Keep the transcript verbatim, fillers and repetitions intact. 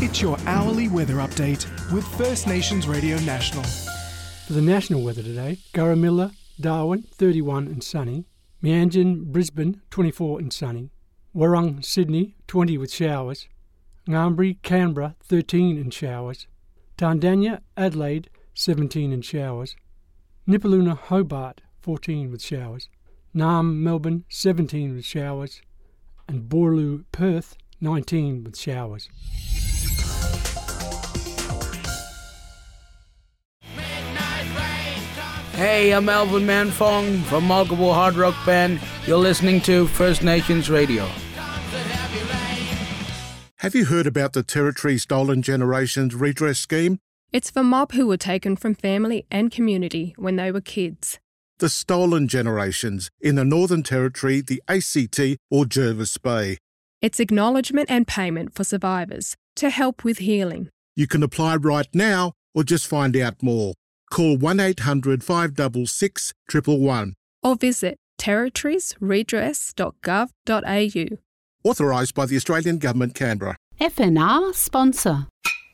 It's your hourly weather update with First Nations Radio National. For the national weather today, Gurrumilla, Darwin, thirty-one and sunny. Meanjin, Brisbane, twenty-four and sunny. Warrung, Sydney, twenty with showers. Ngambri, Canberra, thirteen and showers. Tandanya, Adelaide, seventeen and showers. Nipaluna, Hobart, fourteen with showers. Naarm, Melbourne, seventeen with showers. And Boorloo, Perth, nineteen with showers. Hey, I'm Alvin Manfong from Multiple Hard Rock Band. You're listening to First Nations Radio. Have you heard about the Territory Stolen Generations Redress Scheme? It's for mob who were taken from family and community when they were kids. The Stolen Generations in the Northern Territory, the A C T or Jervis Bay. It's acknowledgement and payment for survivors to help with healing. You can apply right now or just find out more. Call one eight hundred five six six, one one one. Or visit territories redress dot gov dot a u. Authorised by the Australian Government, Canberra. F N R sponsor.